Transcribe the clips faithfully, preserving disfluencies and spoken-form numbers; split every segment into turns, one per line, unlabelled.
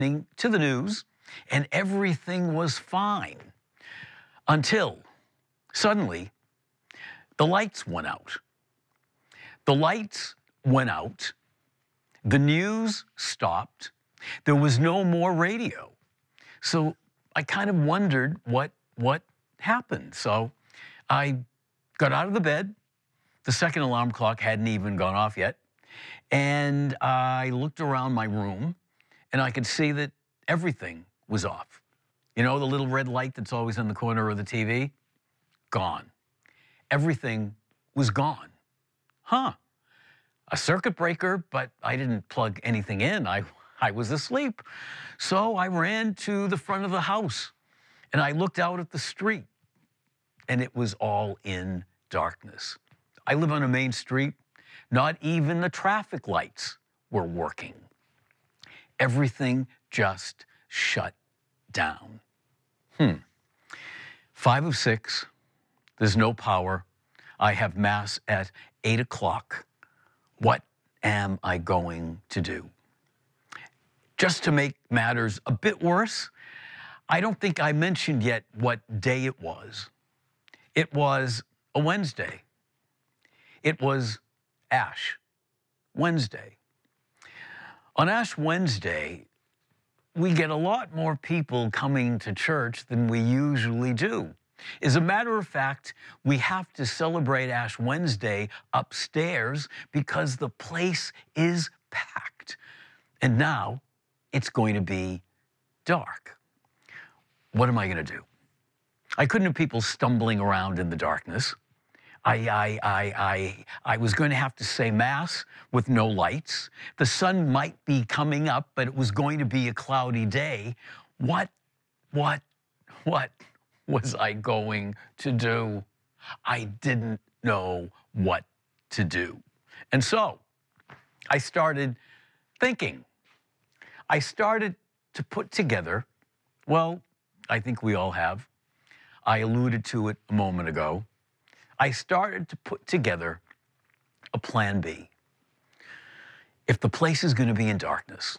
to the news, and everything was fine until suddenly the lights went out. The lights went out. The news stopped. There was no more radio. So I kind of wondered what, what happened. So I got out of the bed. The second alarm clock hadn't even gone off yet. And I looked around my room, and I could see that everything was off. You know, the little red light that's always in the corner of the T V? Gone. Everything was gone. Huh. A circuit breaker, but I didn't plug anything in. I, I was asleep. So I ran to the front of the house, and I looked out at the street, and it was all in darkness. I live on a main street. Not even the traffic lights were working. Everything just shut down. Hmm. Five of six. There's no power. I have mass at eight o'clock. What am I going to do? Just to make matters a bit worse, I don't think I mentioned yet what day it was. It was a Wednesday. It was Ash Wednesday. On Ash Wednesday, we get a lot more people coming to church than we usually do. As a matter of fact, we have to celebrate Ash Wednesday upstairs because the place is packed. And now it's going to be dark. What am I going to do? I couldn't have people stumbling around in the darkness. I, I, I, I, I was going to have to say Mass with no lights. The sun might be coming up, but it was going to be a cloudy day. What, what, what was I going to do? I didn't know what to do. And so I started thinking. I started to put together, well, I think we all have. I alluded to it a moment ago. I started to put together a plan B. If the place is going to be in darkness,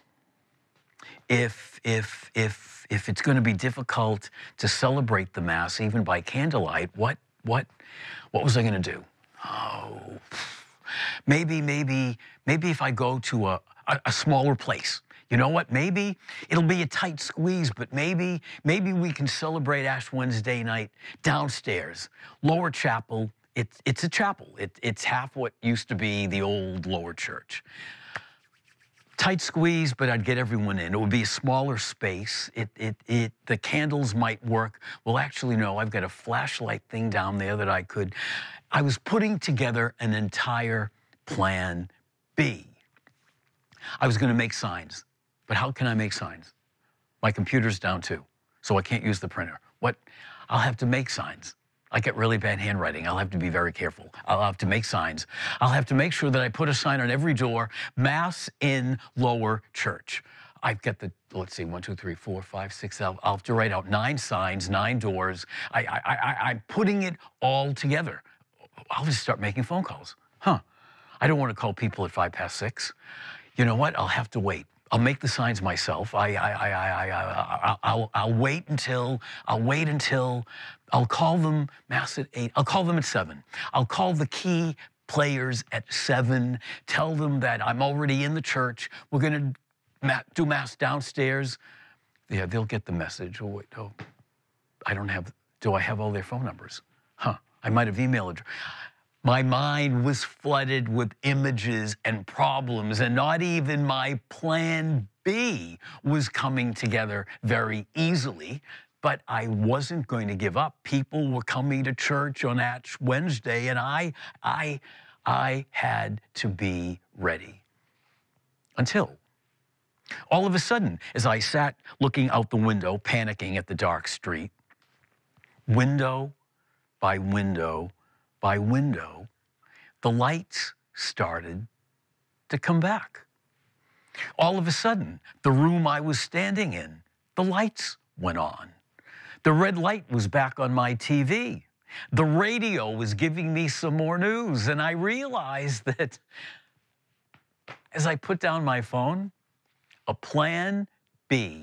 if, if, if, if it's going to be difficult to celebrate the Mass even by candlelight, what, what, what was I going to do? Oh, maybe, maybe, maybe if I go to a, a, a smaller place. You know what? Maybe it'll be a tight squeeze, but maybe, maybe we can celebrate Ash Wednesday night downstairs, Lower Chapel. It's it's a chapel. It, it's half what used to be the old Lower Church. Tight squeeze, but I'd get everyone in. It would be a smaller space. It it it the candles might work. Well, actually, no. I've got a flashlight thing down there that I could. I was putting together an entire plan B. I was going to make signs. But how can I make signs? My computer's down too, so I can't use the printer. What? I'll have to make signs. I get really bad handwriting. I'll have to be very careful. I'll have to make signs. I'll have to make sure that I put a sign on every door, Mass in Lower Church. I've got the, let's see, one, two, three, four, five, six, I'll, I'll have to write out nine signs, nine doors. I, I, I, I'm putting it all together. I'll just start making phone calls. Huh. I don't want to call people at five past six. You know what? I'll have to wait. I'll make the signs myself. I, I, I, I, I, I'll, I'll wait until, I'll wait until, I'll call them Mass at eight. I'll call them at seven. I'll call the key players at seven, tell them that I'm already in the church. We're going to do Mass downstairs. Yeah, they'll get the message. Oh, wait, oh, I don't have, do I have all their phone numbers? Huh, I might have emailed. My mind was flooded with images and problems, and not even my plan B was coming together very easily. But I wasn't going to give up. People were coming to church on Ash Wednesday, and I, I, I had to be ready. Until all of a sudden, as I sat looking out the window, panicking at the dark street, window by window by window, the lights started to come back. All of a sudden, the room I was standing in, the lights went on. The red light was back on my T V. The radio was giving me some more news, and I realized that as I put down my phone, a plan be